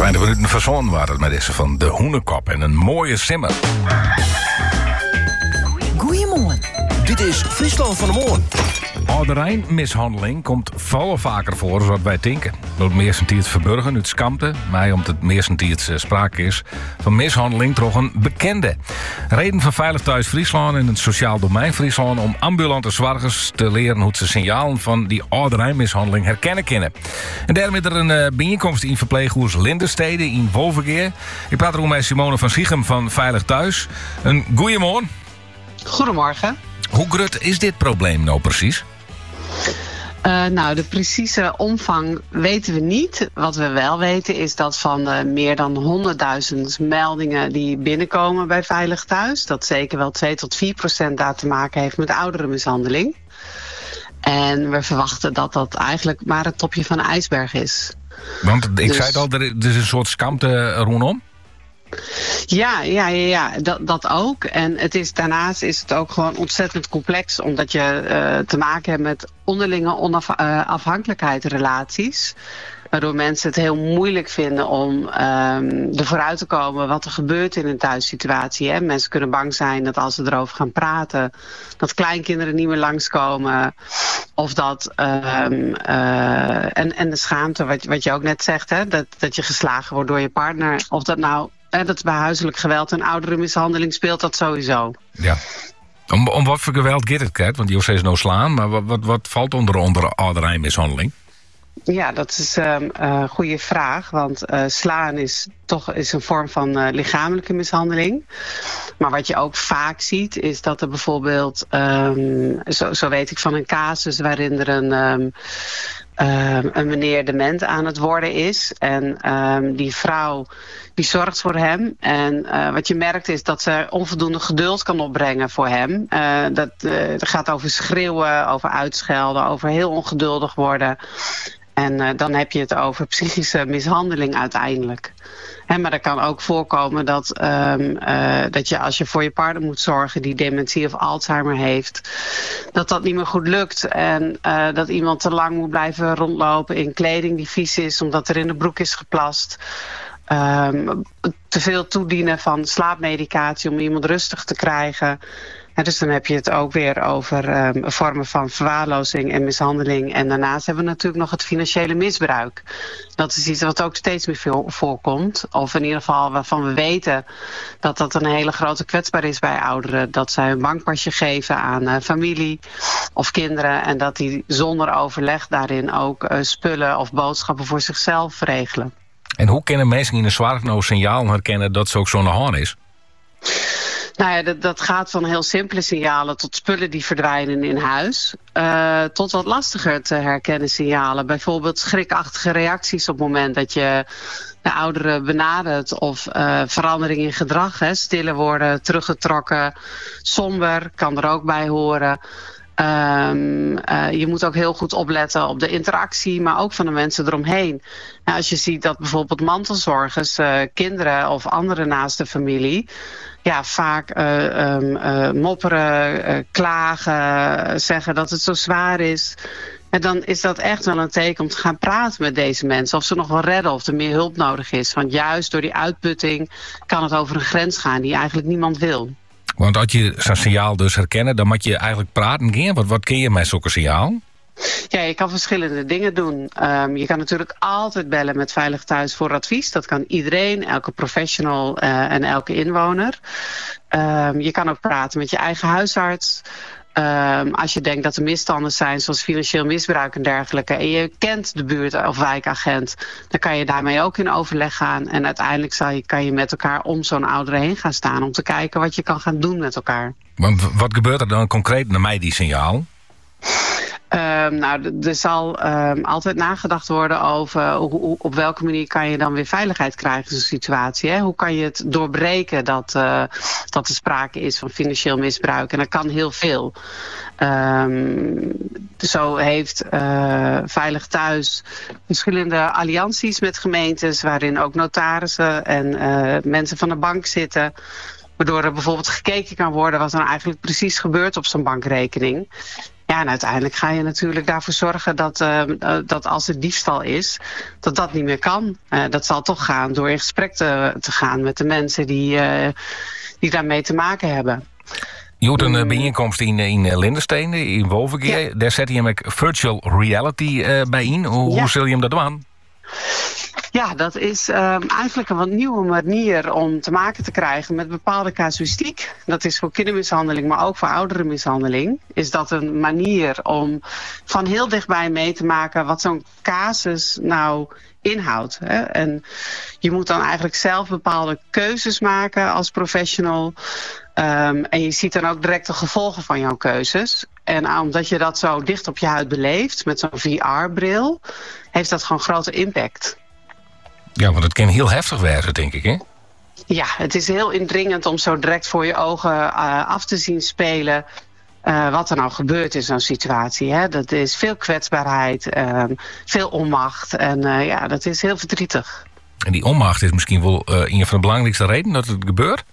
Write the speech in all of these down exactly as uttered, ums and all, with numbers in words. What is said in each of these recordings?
twintig minuten verzon waren het met deze van de Hoenekop en een mooie simmer. Goeiemorgen. Dit is Friesland van de Moorn. Ouderijnmishandeling komt veel vaker voor dan wij denken. Door het meestentijd verburgen uit schaamte, maar omdat het meestentijd sprake is van mishandeling door een bekende. Reden van Veilig Thuis Friesland en het sociaal domein Friesland om ambulante zwargers te leren hoe ze signalen van die ouderijnmishandeling herkennen kunnen. En daarmee er een uh, bijeenkomst in verpleeghuis Lindenstede in Wolvergeer. Ik praat erom met Simone van Ziegem van Veilig Thuis. Een goeiemorgen. Goedemorgen. Hoe groot is dit probleem nou precies? Uh, nou, de precieze omvang weten we niet. Wat we wel weten is dat van uh, meer dan honderdduizend meldingen die binnenkomen bij Veilig Thuis, dat zeker wel twee tot vier procent daar te maken heeft met ouderenmishandeling. En we verwachten dat dat eigenlijk maar het topje van de ijsberg is. Want ik dus... zei het al, er is een soort schaamte rondom. Ja, ja, ja, ja dat, dat ook. En het is, daarnaast is het ook gewoon ontzettend complex, omdat je uh, te maken hebt met onderlinge onafhankelijkheidsrelaties. Waardoor mensen het heel moeilijk vinden om um, ervoor uit te komen wat er gebeurt in een thuissituatie. Hè. Mensen kunnen bang zijn dat als ze erover gaan praten, dat kleinkinderen niet meer langskomen. Of dat, um, uh, en, en de schaamte, wat, wat je ook net zegt, hè, dat, dat je geslagen wordt door je partner. Of dat nou, hè, dat bij huiselijk geweld en ouderenmishandeling speelt, dat sowieso. Ja. Om, om wat voor geweld gaat het, Kert? Want José is nou slaan, maar wat, wat, wat valt onder, onder ouderijnmishandeling? Ja, dat is een uh, goede vraag. Want uh, slaan is toch is een vorm van uh, lichamelijke mishandeling. Maar wat je ook vaak ziet is dat er bijvoorbeeld, um, zo, zo weet ik van een casus waarin er een, um, um, een meneer dement aan het worden is. En um, die vrouw die zorgt voor hem. En uh, wat je merkt is dat ze onvoldoende geduld kan opbrengen voor hem. Uh, dat uh, het gaat over schreeuwen, over uitschelden, over heel ongeduldig worden. En uh, dan heb je het over psychische mishandeling uiteindelijk. He, maar er kan ook voorkomen dat, um, uh, dat je als je voor je partner moet zorgen die dementie of Alzheimer heeft, dat dat niet meer goed lukt. En uh, dat iemand te lang moet blijven rondlopen in kleding die vies is omdat er in de broek is geplast. Um, te veel toedienen van slaapmedicatie om iemand rustig te krijgen. Ja, dus dan heb je het ook weer over um, vormen van verwaarlozing en mishandeling. En daarnaast hebben we natuurlijk nog het financiële misbruik. Dat is iets wat ook steeds meer veel voorkomt. Of in ieder geval waarvan we weten dat dat een hele grote kwetsbaar is bij ouderen. Dat zij een bankpasje geven aan uh, familie of kinderen. En dat die zonder overleg daarin ook uh, spullen of boodschappen voor zichzelf regelen. En hoe kunnen mensen in een zwaar signaal herkennen dat ze ook zo'n haan is? Nou ja, dat, dat gaat van heel simpele signalen tot spullen die verdwijnen in huis. Uh, tot wat lastiger te herkennen signalen. Bijvoorbeeld schrikachtige reacties op het moment dat je de ouderen benadert. Of uh, verandering in gedrag. Hè, stiller worden, teruggetrokken, somber, kan er ook bij horen. Um, uh, je moet ook heel goed opletten op de interactie, maar ook van de mensen eromheen. Nou, als je ziet dat bijvoorbeeld mantelzorgers, uh, kinderen of anderen naast de familie, ja, vaak uh, um, uh, mopperen, uh, klagen, zeggen dat het zo zwaar is. En dan is dat echt wel een teken om te gaan praten met deze mensen. Of ze nog wel redden, of er meer hulp nodig is. Want juist door die uitputting kan het over een grens gaan die eigenlijk niemand wil. Want als je zo'n signaal dus herkennen, dan moet je eigenlijk praten gaan. Wat, wat kun je met zo'n signaal? Ja, je kan verschillende dingen doen. Um, je kan natuurlijk altijd bellen met Veilig Thuis voor advies. Dat kan iedereen, elke professional uh, en elke inwoner. Um, je kan ook praten met je eigen huisarts. Um, als je denkt dat er misstanden zijn, zoals financieel misbruik en dergelijke, en je kent de buurt- of wijkagent, dan kan je daarmee ook in overleg gaan. En uiteindelijk zal je, kan je met elkaar om zo'n oudere heen gaan staan om te kijken wat je kan gaan doen met elkaar. Want wat gebeurt er dan concreet naar mij die signaal? Um, nou, er zal um, altijd nagedacht worden over hoe, hoe, op welke manier kan je dan weer veiligheid krijgen in zo'n situatie. Hè? Hoe kan je het doorbreken dat, uh, dat er sprake is van financieel misbruik? En dat kan heel veel. Um, zo heeft uh, Veilig Thuis verschillende allianties met gemeentes, waarin ook notarissen en uh, mensen van de bank zitten. Waardoor er bijvoorbeeld gekeken kan worden wat er eigenlijk precies gebeurt op zo'n bankrekening. Ja, en uiteindelijk ga je natuurlijk daarvoor zorgen dat, uh, dat als er diefstal is, dat dat niet meer kan. Uh, dat zal toch gaan door in gesprek te, te gaan met de mensen die, uh, die daarmee te maken hebben. Je hoort een bijeenkomst in, in Lindenstein, in Wolvenkeer. Ja. Daar zet je hem virtual reality uh, bij in. Hoe, ja. hoe zul je hem dat doen? Ja, dat is um, eigenlijk een wat nieuwe manier om te maken te krijgen met bepaalde casuïstiek. Dat is voor kindermishandeling, maar ook voor ouderenmishandeling. Is dat een manier om van heel dichtbij mee te maken wat zo'n casus nou inhoudt. Hè? En je moet dan eigenlijk zelf bepaalde keuzes maken als professional. Um, en je ziet dan ook direct de gevolgen van jouw keuzes. En omdat je dat zo dicht op je huid beleeft met zo'n V R-bril, heeft dat gewoon grote impact. Ja, want het kan heel heftig werken, denk ik, hè? Ja, het is heel indringend om zo direct voor je ogen uh, af te zien spelen uh, wat er nou gebeurt in zo'n situatie. Hè? Dat is veel kwetsbaarheid, uh, veel onmacht en uh, ja, dat is heel verdrietig. En die onmacht is misschien wel uh, een van de belangrijkste redenen dat het gebeurt?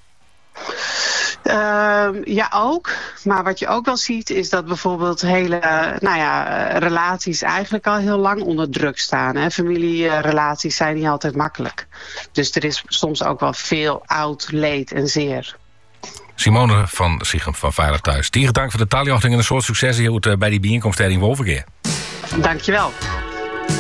Uh, ja, ook. Maar wat je ook wel ziet is dat bijvoorbeeld hele uh, nou ja, relaties eigenlijk al heel lang onder druk staan. Hè? Familierelaties zijn niet altijd makkelijk. Dus er is soms ook wel veel oud leed en zeer. Simone van Sichem van Veilig Thuis. Tien dank voor de taaljochting en een soort succes hier bij die bijeenkomst in Wolvenkeer. Dankjewel.